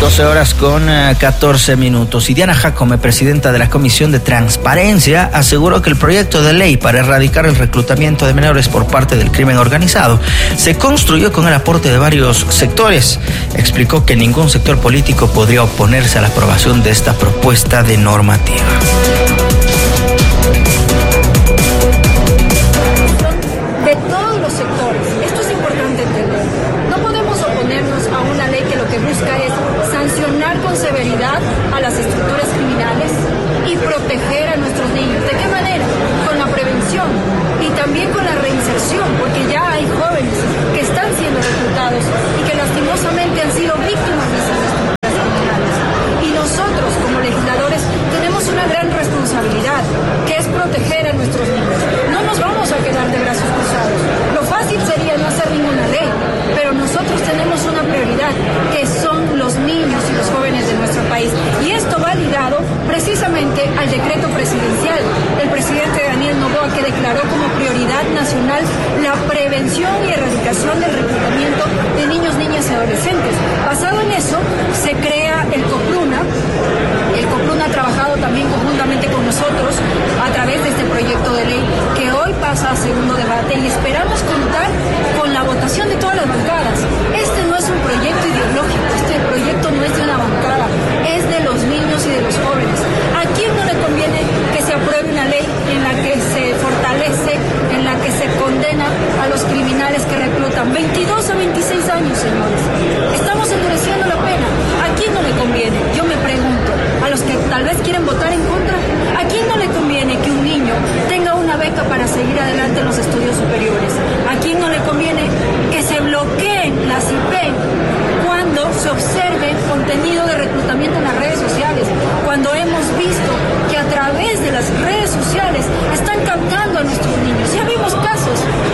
12 horas con 14 minutos. Y Diana Jacome, presidenta de la Comisión de Transparencia, aseguró que el proyecto de ley para erradicar el reclutamiento de menores por parte del crimen organizado se construyó con el aporte de varios sectores. Explicó que ningún sector político podría oponerse a la aprobación de esta propuesta de normativa. De todos los sectores, esto es importante entender. No podemos oponernos a una ley que lo que busca es sancionar con severidad a las estructuras criminales y proteger a nuestros niños. ¿De qué manera? Con la prevención y también con la reinserción, porque ya hay jóvenes que están siendo reclutados y que lastimosamente han sido víctimas de esas estructuras criminales. Y nosotros, como legisladores, tenemos una gran responsabilidad, que es proteger a nuestros niños. No nos vamos a quedar de brazos cruzados. Lo fácil sería no hacer ninguna ley, pero nosotros tenemos una prioridad, que son los niños y los jóvenes de nuestro país. Y esto va ligado precisamente al decreto presidencial del presidente Daniel Noboa, que declaró como prioridad nacional la prevención y erradicación del reclutamiento de niños, niñas y adolescentes. Basado en eso, se crea el COPRUNA. El COPRUNA ha trabajado también conjuntamente con nosotros a través de este proyecto de ley que hoy pasa a segundo debate y esperamos contar con la votación de todas las bancadas. Este no es un proyecto ideológico, este proyecto no es de una bancada, es de los niños y de los jóvenes. ¿A quién no le conviene que se apruebe una ley en la que se fortalece, en la que se condena a los criminales que reclutan 22 a 26 años, señores? Estamos endureciendo la pena. ¿A quién no le conviene? Yo me pregunto, a los que tal vez quieren votar en contra, ¿a quién no le conviene que un niño tenga una beca para seguir adelante en los estudios superiores? ¿A quién no le conviene que se bloqueen las IP cuando se observe contenido de reclutamiento en las redes sociales? Cuando hemos visto que a través de las redes sociales están captando a nuestros niños. Ya vimos casos